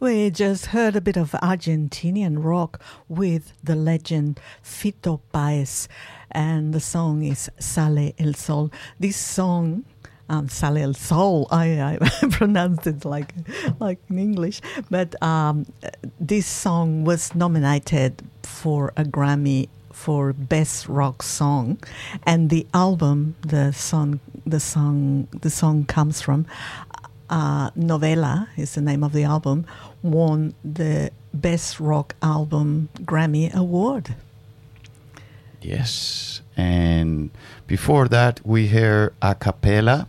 We just heard a bit of Argentinian rock with the legend Fito Páez, and the song is Sale el Sol. This song, Sale el Sol, I pronounced it like in English, but this song was nominated for a Grammy for Best Rock Song, and the album the song comes from, Novela is the name of the album, won the Best Rock Album Grammy Award. Yes, and before that we heard a cappella.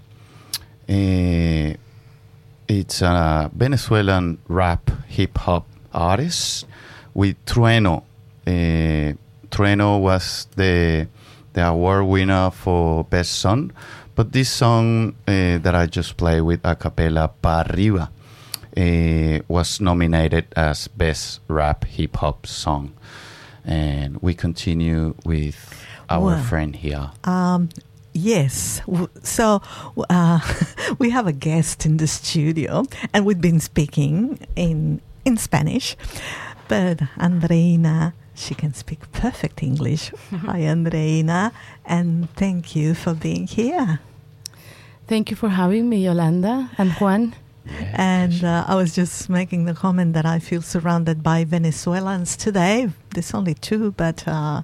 It's a Venezuelan rap hip-hop artist with Trueno. Trueno was the award winner for Best Song. But this song that I just played with a cappella, Pa Arriba, was nominated as Best Rap Hip Hop Song. And we continue with our friend here. Yes. So we have a guest in the studio, and we've been speaking in Spanish. But Andreina, she can speak perfect English. Hi, Andreina, and thank you for being here. Thank you for having me, Yolanda and Juan. Yeah, and I was just making the comment that I feel surrounded by Venezuelans today. There's only two, but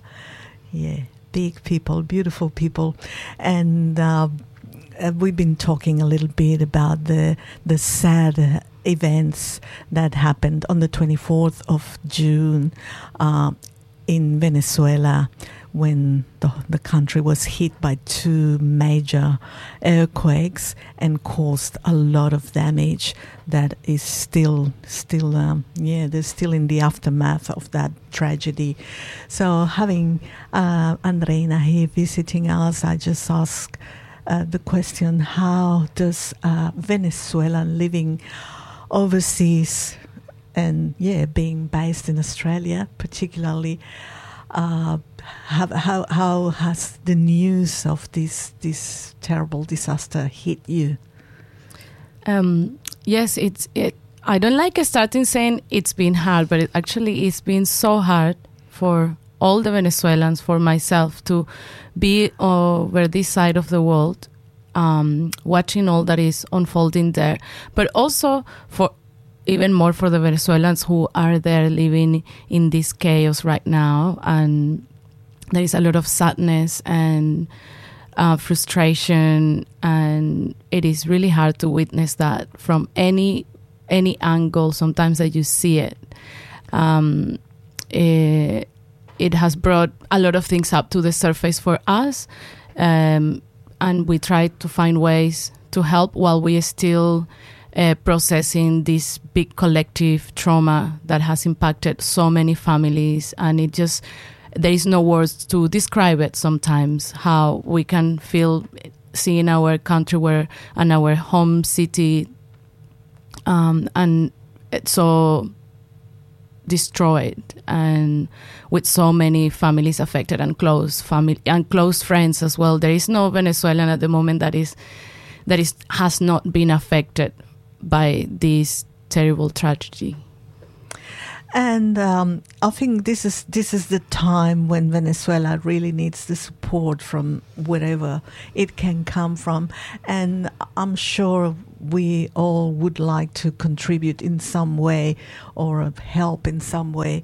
big people, beautiful people. And we've been talking a little bit about the sad events that happened on the 24th of June in Venezuela, when the country was hit by two major earthquakes and caused a lot of damage that is still they're still in the aftermath of that tragedy. So having Andreina here visiting us, I just ask the question, how does Venezuelan living overseas and being based in Australia particularly, how has the news of this terrible disaster hit you? Yes, I don't like starting saying it's been hard, but it's been so hard for all the Venezuelans, for myself, to be over this side of the world, watching all that is unfolding there, but also even more for the Venezuelans who are there living in this chaos right now. And there is a lot of sadness and frustration, and it is really hard to witness that from any angle sometimes that you see it. It has brought a lot of things up to the surface for us, and we try to find ways to help while we are still processing this big collective trauma that has impacted so many families. And there is no words to describe it sometimes, how we can feel seeing our country and our home city and it's so destroyed, and with so many families affected and close friends as well. There is no Venezuelan at the moment that has not been affected by this terrible tragedy. And I think this is the time when Venezuela really needs the support from wherever it can come from. And I'm sure we all would like to contribute in some way or help in some way.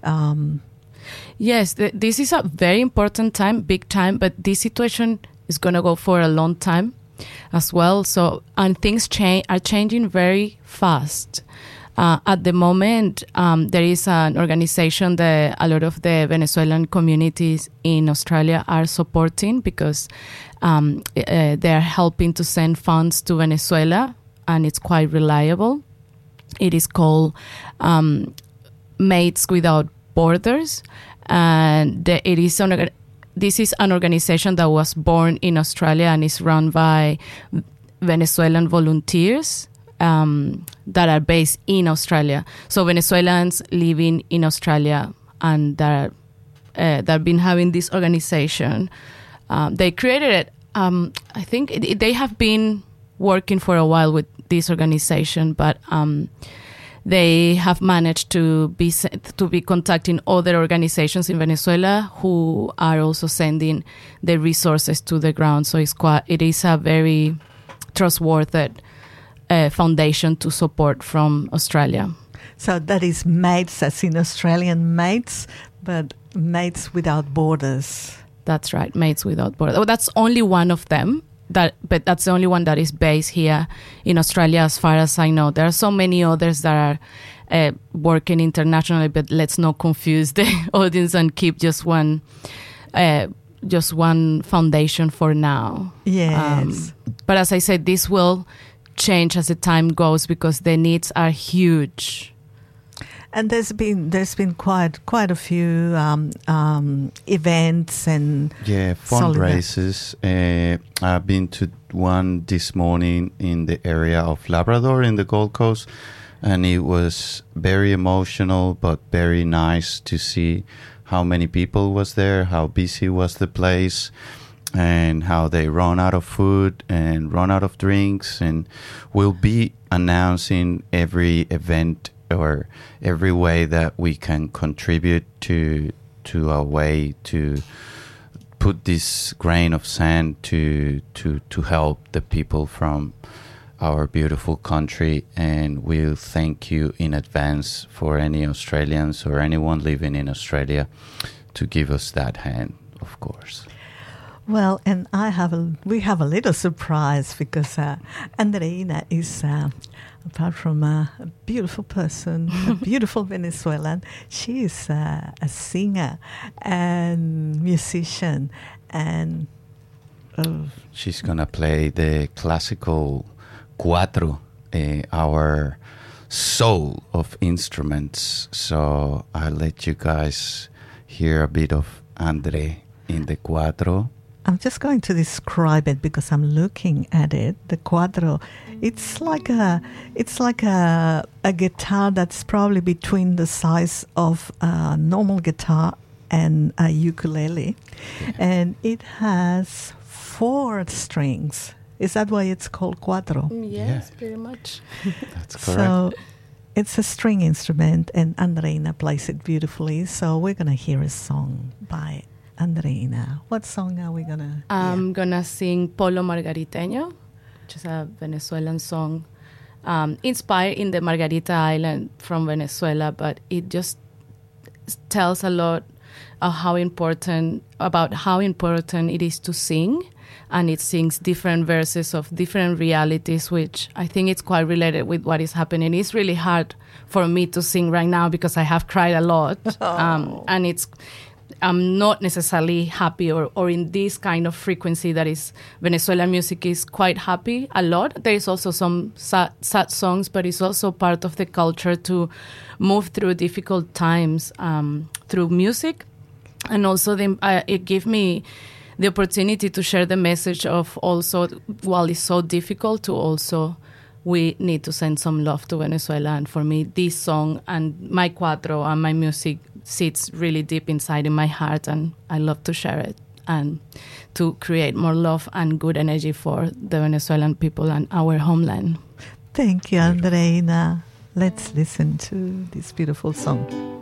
Yes, this is a very important time, big time, but this situation is going to go for a long time as well. So, and things are changing very fast. At the moment, there is an organization that a lot of the Venezuelan communities in Australia are supporting, because they are helping to send funds to Venezuela, and it's quite reliable. It is called Mates Without Borders, and this is an organization that was born in Australia and is run by Venezuelan volunteers that are based in Australia. So Venezuelans living in Australia and that have been having this organization. They created it. I think they have been working for a while with this organization, but they have managed to be contacting other organizations in Venezuela who are also sending the resources to the ground. So it is a very trustworthy foundation to support from Australia. So that is MATES, as in Australian mates, but Mates Without Borders. That's right, Mates Without Borders. Oh, that's only one of them. But that's the only one that is based here in Australia, as far as I know. There are so many others that are working internationally, but let's not confuse the audience and keep just one foundation for now. Yes. But as I said, this will change as the time goes because the needs are huge. And there's been quite a few events and fundraisers. I've been to one this morning in the area of Labrador in the Gold Coast, and it was very emotional but very nice to see how many people was there, how busy was the place, and how they run out of food and run out of drinks. And we'll be announcing every event or every way that we can contribute to a way to put this grain of sand to help the people from our beautiful country. And we'll thank you in advance for any Australians or anyone living in Australia to give us that hand, of course. Well, and we have a little surprise because Andreina is, apart from a beautiful person, a beautiful Venezuelan, she is a singer and musician, and she's gonna play the classical cuatro, our soul of instruments. So I'll let you guys hear a bit of Andre in the cuatro. I'm just going to describe it because I'm looking at it. The cuatro, it's like a guitar that's probably between the size of a normal guitar and a ukulele, and it has 4 strings. Is that why it's called cuatro? Yes, pretty much. That's correct. So it's a string instrument, and Andreina plays it beautifully. So we're gonna hear a song by Andreina. What song are we gonna I'm gonna sing Polo Margariteño, which is a Venezuelan song inspired in the Margarita Island from Venezuela, but it just tells a lot of how important it is to sing, and it sings different verses of different realities, which I think it's quite related with what is happening. It's really hard for me to sing right now because I have cried a lot, and I'm not necessarily happy or in this kind of frequency that is Venezuelan music is quite happy a lot. There is also some sad songs, but it's also part of the culture to move through difficult times through music. And also it gave me the opportunity to share the message of also, while it's so difficult, to also we need to send some love to Venezuela. And for me, this song and my cuatro and my music sits really deep inside in my heart, and I love to share it and to create more love and good energy for the Venezuelan people and our homeland. Thank you, Andreina. Let's listen to this beautiful song.